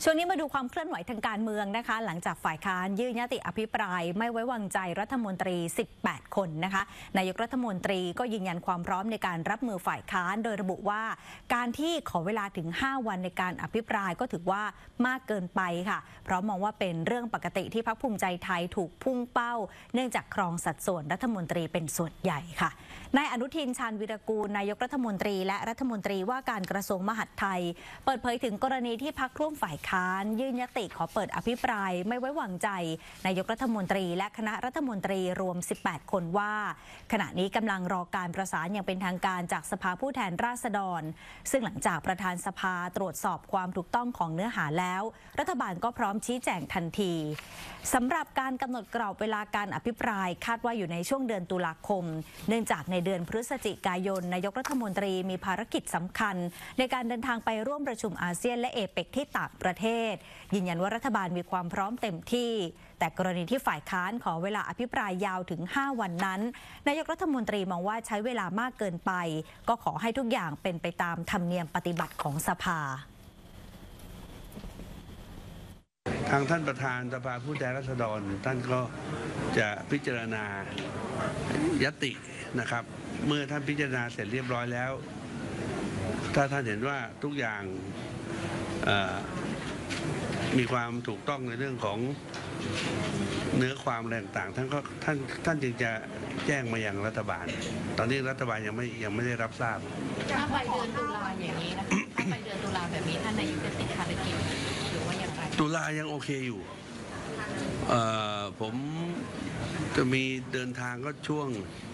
ช่วงนี้มาดูความเคลื่อนไหวทางการเมืองนะคะหลังจากฝ่ายค้านยื่นยติอภิปรายไม่ไว้วางใจรัฐมนตรี 18 คนนะคะนายกรัฐมนตรีก็ยืนยันความพร้อมในการรับมือฝ่ายค้านโดยระบุว่าการที่ขอเวลาถึง 5 วันในการอภิปรายก็ถือว่ามากเกินไปค่ะเพราะมองว่าเป็นเรื่องปกติที่พรรคภูมิใจไทยถูกพุ่งเป้าเนื่องจากครองสัดส่วนรัฐมนตรีเป็นส่วนใหญ่ค่ะนายอนุทินชาญวีรกูลนายกรัฐมนตรีและรัฐมนตรีว่าการกระทรวงมหาดไทยเปิดเผยถึงกรณีที่พรรคร่วมฝ่ายค้านยื่นยติขอเปิดอภิปรายไม่ไว้วางใจนายกรัฐมนตรีและคณะรัฐมนตรีรวม 18 คนว่าขณะนี้กำลังรอการประสานอย่างเป็นทางการจากสภาผู้แทนราษฎรซึ่งหลังจากประธานสภาตรวจสอบความถูกต้องของเนื้อหาแล้วรัฐบาลก็พร้อมชี้แจงทันทีสำหรับการกำหนดกรอบเวลาการอภิปรายคาดว่าอยู่ในช่วงเดือนตุลาคมเนื่องจากในเดือนพฤศจิกายนนายกรัฐมนตรีมีภารกิจสำคัญในการเดินทางไปร่วมประชุมอาเซียนและเอเปกที่ต่างประเทศยืนยันว่ารัฐบาลมีความพร้อมเต็มที่แต่กรณีที่ฝ่ายค้านขอเวลาอภิปรายยาวถึง 5 วันนั้นนายกรัฐมนตรีมองว่าใช้เวลามากเกินไปก็ขอให้ทุกอย่างเป็นไปตามธรรมเนียมปฏิบัติของสภาทางท่านประธานสภาผู้แทนราษฎรท่านก็จะพิจารณายตินะครับเมื่อท่านพิจารณาเสร็จเรียบร้อยแล้วถ้าท่านเห็นว่าทุกอย่างมีความถูกต้องในเรื่องของเนื้อความอะไรต่างๆท่านจึงจะแจ้งมายังรัฐบาลตอนนี้รัฐบาลยังไม่ได้รับทราบถ้าไปเดือนตุลาอย่างนี้นะคะถ้าไปเดือนตุลาแบบนี้ท่านนายกจะติดภารกิจหรือว่าอย่างไรตุลายังโอเคอยู่ผมจะมีเดินทางก็ช่วง